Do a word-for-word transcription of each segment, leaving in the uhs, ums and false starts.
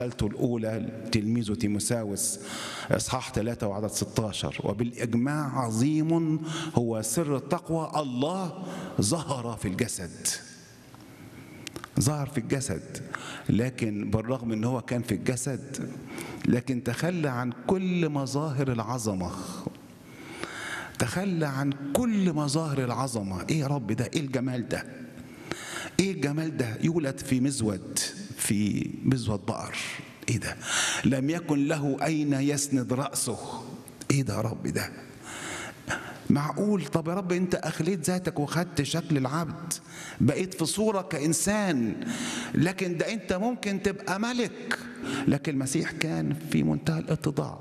رسالته الأولى تلميذه تيموثاوس إصحاح ثلاثة وعدد ستة عشر: وبالإجماع عظيم هو سر التقوى، الله ظهر في الجسد. ظهر في الجسد، لكن بالرغم أنه هو كان في الجسد لكن تخلى عن كل مظاهر العظمة. تخلى عن كل مظاهر العظمة. إيه يا رب ده؟ إيه الجمال ده؟ إيه الجمال ده؟ يولد في مزود في مزود بقر. ايه ده؟ لم يكن له اين يسند رأسه. ايه ده يا رب ده؟ معقول؟ طب يا رب انت اخليت ذاتك وخدت شكل العبد، بقيت في صورة كإنسان، لكن ده انت ممكن تبقى ملك. لكن المسيح كان في منتهى الاتضاع،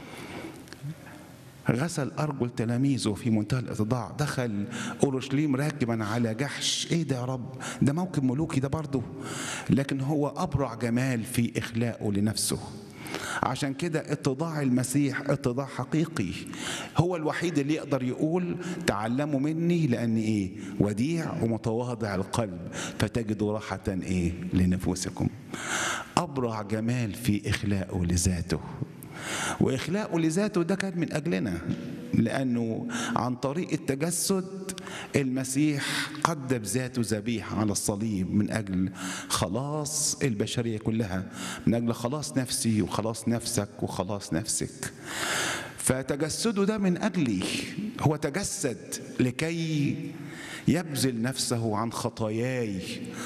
غسل أرجل تلاميذه في منتهى الاتضاع، دخل أورشليم راكبا على جحش. إيه ده يا رب؟ ده موكب ملوكي ده برضه، لكن هو أبرع جمال في إخلاقه لنفسه. عشان كده اتضاع المسيح اتضاع حقيقي. هو الوحيد اللي يقدر يقول تعلموا مني لأني إيه؟ وديع ومتواضع القلب فتجدوا راحة إيه؟ لنفوسكم. أبرع جمال في إخلاقه لذاته، وإخلاقه لذاته ده كان من أجلنا، لأنه عن طريق التجسد المسيح قدم ذاته ذبيحة على الصليب من أجل خلاص البشرية كلها، من أجل خلاص نفسي وخلاص نفسك وخلاص نفسك. فتجسده ده من أجلي، هو تجسد لكي يبذل نفسه عن خطاياي،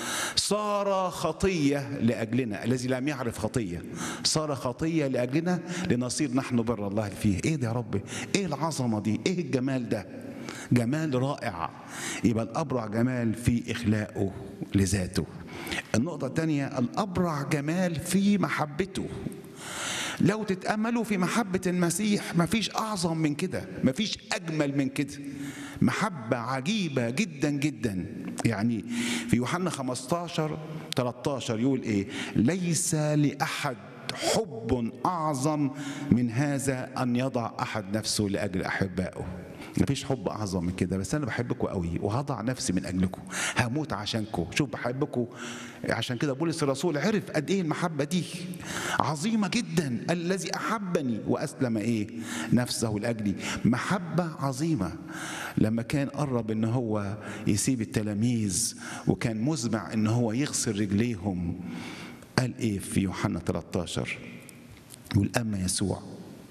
صار خطية لأجلنا. الذي لم يعرف خطية صار خطية لأجلنا لنصير نحن بر الله فيه. ايه ده يا رب؟ ايه العظمة دي؟ ايه الجمال ده؟ جمال رائع. يبقى الأبرع جمال في إخلاقه لذاته. النقطة الثانية، الأبرع جمال في محبته. لو تتأملوا في محبة المسيح مفيش أعظم من كده، مفيش أجمل من كده. محبة عجيبة جدا جدا. يعني في يوحنا خمسة عشر ثلاثة عشر يقول إيه؟ ليس لأحد حب أعظم من هذا أن يضع أحد نفسه لأجل أحبائه. مفيش حب أعظم من كده. بس أنا بحبكم قوي وهضع نفسي من أجلكم، هموت عشانكم. شوف بحبكم. عشان كده بولس الرسول عرف قد إيه المحبة دي عظيمة جدا. الذي أحبني وأسلم إيه؟ نفسه لأجلي. محبة عظيمة. لما كان قرب إن هو يسيب التلاميذ وكان مزمع إن هو يغسل رجليهم، قال إيه في يوحنا ثلاثة عشر؟ يقول: أما يسوع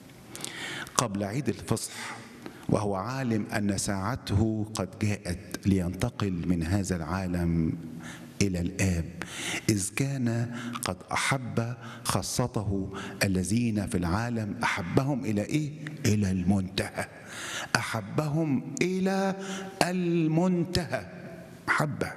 قبل عيد الفصح وهو عالم أن ساعته قد جاءت لينتقل من هذا العالم إلى الآب، إذ كان قد أحب خاصته الذين في العالم، أحبهم إلى إيه؟ إلى المنتهى. أحبهم إلى المنتهى. محبة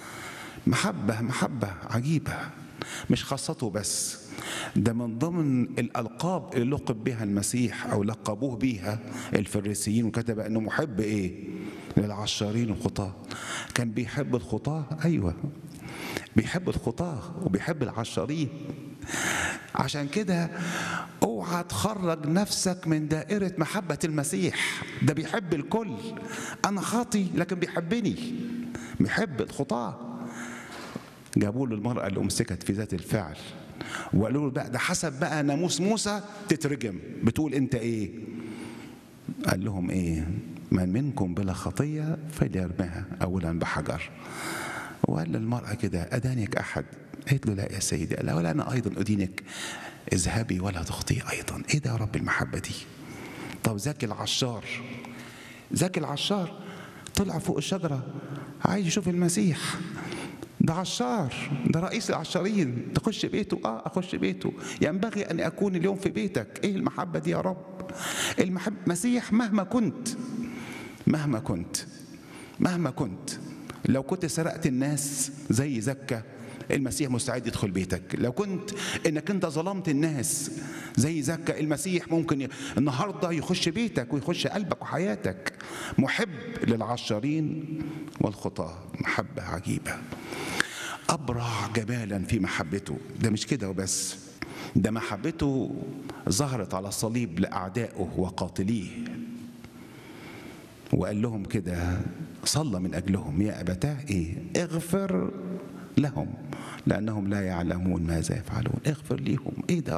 محبة محبة عجيبة. مش خاصته بس، ده من ضمن الألقاب اللي لقب بها المسيح أو لقبوه بيها الفريسيين، وكتب أنه محب إيه؟ للعشارين الخطاة. كان بيحب الخطاة، أيوة بيحب الخطاة وبيحب العشارين. عشان كده اوعى تخرج نفسك من دائرة محبة المسيح. ده بيحب الكل. أنا خاطي لكن بيحبني، بيحب الخطاة. جابوا له المرأة اللي أمسكت في ذات الفعل وقالوا له بقى ده حسب بقى ناموس موسى تترجم، بتقول أنت إيه؟ قال لهم إيه؟ من منكم بلا خطية فليرمها أولا بحجر. وقال للمرأة كده: أدانك أحد؟ قالت له: لا يا سيدي. قال: ولا أنا أيضا أدينك، اذهبي ولا تخطئي أيضا. إيه ده يا رب المحبة دي؟ طب ذاك العشار، ذاك العشار طلع فوق الشجرة عايز يشوف المسيح. ده عشار، ده رئيس العشارين. تخش بيته؟ اه اخش بيته. ينبغي ان اكون اليوم في بيتك. ايه المحبة دي يا رب؟ المحب مسيح مهما كنت، مهما كنت مهما كنت لو كنت سرقت الناس زي زكا، المسيح مستعد يدخل بيتك. لو كنت انك انت ظلمت الناس زي زكا، المسيح ممكن النهارده يخش بيتك ويخش قلبك وحياتك. محب للعشارين والخطاة. محبة عجيبة. أبرع جمالا في محبته. ده مش كده وبس، ده محبته ظهرت على الصليب لأعدائه وقاتليه، وقال لهم كده، صلى من أجلهم: يا أبتاه إيه؟ اغفر لهم لأنهم لا يعلمون ماذا يفعلون. اغفر ليهم. إيه ده